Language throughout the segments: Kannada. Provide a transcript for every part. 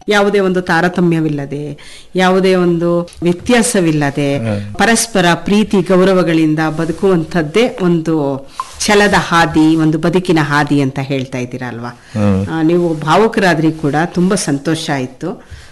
ಯಾವುದೇ ಒಂದು ತಾರತಮ್ಯವಿಲ್ಲದೆ, ಯಾವುದೇ ಒಂದು ವ್ಯತ್ಯಾಸವಿಲ್ಲದೆ ಪರಸ್ಪರ ಪ್ರೀತಿ ಗೌರವಗಳಿಂದ ಬದುಕುವಂಥದ್ದೇ ಒಂದು ಛಲದ ಹಾದಿ, ಒಂದು ಬದುಕಿನ ಹಾದಿ ಅಂತ ಹೇಳ್ತಾ ಇದ್ದೀರಾ ಅಲ್ವಾ. ನೀವು ಭಾವುಕರಾದ್ರಿ ಕೂಡ ತುಂಬ ಸಂತೋಷ ಆಯಿತು.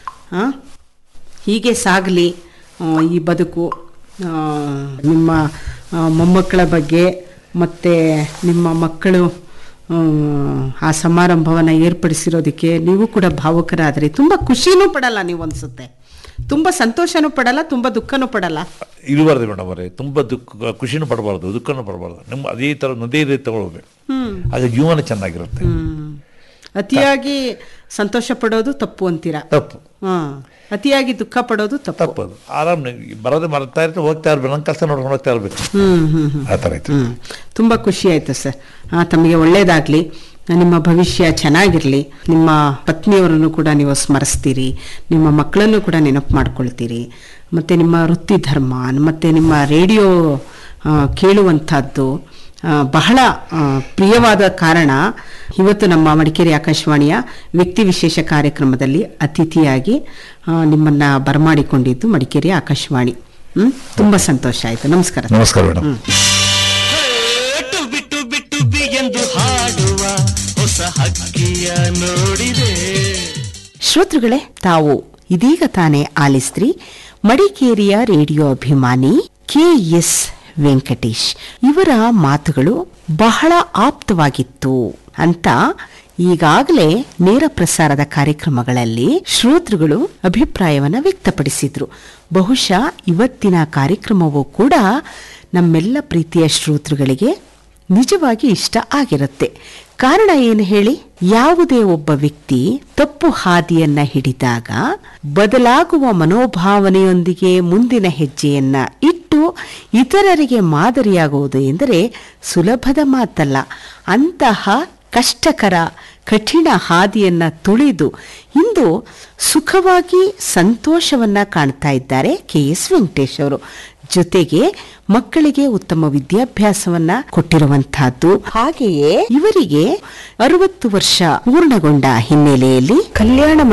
ಹೀಗೆ ಸಾಗಲಿ ಈ ಬದುಕು. ನಿಮ್ಮ ಮೊಮ್ಮಕ್ಕಳ ಬಗ್ಗೆ ಮತ್ತು ನಿಮ್ಮ ಮಕ್ಕಳು ಆ ಸಮಾರಂಭವನ್ನು ಏರ್ಪಡಿಸಿರೋದಕ್ಕೆ ನೀವು ಕೂಡ ಭಾವುಕರಾದ್ರಿ. ತುಂಬ ಖುಷಿನೂ ಪಡಲ್ಲ ನೀವು ಅನಿಸುತ್ತೆ, ತುಂಬ ಸಂತೋಷನೂ ಪಡಲ್ಲ, ತುಂಬ ದುಃಖನೂ ಪಡಲ್ಲ. ಇರಬಾರ್ದು ಮೇಡಮ್ ಅವರೇ, ತುಂಬ ಖುಷಿನೂ ಪಡಬಾರ್ದು, ದುಃಖನೂ ಪಡಬಾರ್ದು. ನಮ್ಮ ಅದೇ ಥರ ನದೇ ರೀತಿ ತಗೊಳ್ಬೇಕು, ಆಗ ಜೀವನ ಚೆನ್ನಾಗಿರುತ್ತೆ. ಅತಿಯಾಗಿ ಸಂತೋಷ ಪಡೋದು ತಪ್ಪು ಅಂತೀರಾ? ತಪ್ಪು. ಅತಿಯಾಗಿ ದುಃಖ ಪಡೋದು ತಪ್ಪದು. ಆರಾಮ್ ಬರೋದೇ ಮಾಡ್ತಾ ಇರ್ತೀವಿ, ಹೋಗ್ತಾ ಇರ್ಬೇಕು, ನನ್ನ ಕೆಲಸ ನೋಡ್ಕೊಂಡು ಹೋಗ್ತಾ ಇರ್ಬೇಕು. ಆ ಥರ ಆಯ್ತು. ತುಂಬ ಖುಷಿ ಆಯ್ತು ಸರ್. ತಮಗೆ ಒಳ್ಳೇದಾಗಲಿ, ನಿಮ್ಮ ಭವಿಷ್ಯ ಚೆನ್ನಾಗಿರಲಿ. ನಿಮ್ಮ ಪತ್ನಿಯವರನ್ನು ಕೂಡ ನೀವು ಸ್ಮರಿಸ್ತೀರಿ, ನಿಮ್ಮ ಮಕ್ಕಳನ್ನು ಕೂಡ ನೆನಪು ಮಾಡ್ಕೊಳ್ತೀರಿ, ಮತ್ತು ನಿಮ್ಮ ವೃತ್ತಿ ಧರ್ಮ ಮತ್ತು ನಿಮ್ಮ ರೇಡಿಯೋ ಕೇಳುವಂಥದ್ದು ಬಹಳ ಪ್ರಿಯವಾದ ಕಾರಣ ಇವತ್ತು ನಮ್ಮ ಮಡಿಕೇರಿ ಆಕಾಶವಾಣಿಯ ವ್ಯಕ್ತಿ ವಿಶೇಷ ಕಾರ್ಯಕ್ರಮದಲ್ಲಿ ಅತಿಥಿಯಾಗಿ ನಿಮ್ಮನ್ನು ಬರಮಾಡಿಕೊಂಡಿದ್ದು ಮಡಿಕೇರಿ ಆಕಾಶವಾಣಿ. ತುಂಬ ಸಂತೋಷ ಆಯಿತು. ನಮಸ್ಕಾರ. ನಮಸ್ಕಾರ ಮೇಡಮ್. ಶ್ರೋತೃಗಳೇ, ತಾವು ಇದೀಗ ತಾನೇ ಆಲಿಸ್ತ್ರಿ ಮಡಿಕೇರಿಯ ರೇಡಿಯೋ ಅಭಿಮಾನಿ KS ವೆಂಕಟೇಶ್. ಇವರ ಮಾತುಗಳು ಬಹಳ ಆಪ್ತವಾಗಿತ್ತು ಅಂತ ಈಗಾಗಲೇ ನೇರ ಪ್ರಸಾರದ ಕಾರ್ಯಕ್ರಮಗಳಲ್ಲಿ ಶ್ರೋತೃಗಳು ಅಭಿಪ್ರಾಯವನ್ನು ವ್ಯಕ್ತಪಡಿಸಿದ್ರು. ಬಹುಶಃ ಇವತ್ತಿನ ಕಾರ್ಯಕ್ರಮವೂ ಕೂಡ ನಮ್ಮೆಲ್ಲ ಪ್ರೀತಿಯ ಶ್ರೋತೃಗಳಿಗೆ ನಿಜವಾಗಿ ಇಷ್ಟ ಆಗಿರುತ್ತೆ. ಕಾರಣ ಏನು ಹೇಳಿ? ಯಾವುದೇ ಒಬ್ಬ ವ್ಯಕ್ತಿ ತಪ್ಪು ಹಾದಿಯನ್ನ ಹಿಡಿದಾಗ ಬದಲಾಗುವ ಮನೋಭಾವನೆಯೊಂದಿಗೆ ಮುಂದಿನ ಹೆಜ್ಜೆಯನ್ನ ಇಟ್ಟು ಇತರರಿಗೆ ಮಾದರಿಯಾಗುವುದು ಎಂದರೆ ಸುಲಭದ ಮಾತಲ್ಲ. ಅಂತಹ ಕಷ್ಟಕರ ಕಠಿಣ ಹಾದಿಯನ್ನ ತುಳಿದು ಇಂದು ಸುಖವಾಗಿ ಸಂತೋಷವನ್ನ ಕಾಣ್ತಾ ಇದ್ದಾರೆ KS ವೆಂಕಟೇಶ್ ಅವರು. ಜೊತೆಗೆ ಮಕ್ಕಳಿಗೆ ಉತ್ತಮ ವಿದ್ಯಾಭ್ಯಾಸವನ್ನ ಕೊಟ್ಟಿರುವಂತಹದ್ದು. ಹಾಗೆಯೇ ಇವರಿಗೆ 60 ವರ್ಷ ಪೂರ್ಣಗೊಂಡ ಹಿನ್ನೆಲೆಯಲ್ಲಿ ಕಲ್ಯಾಣ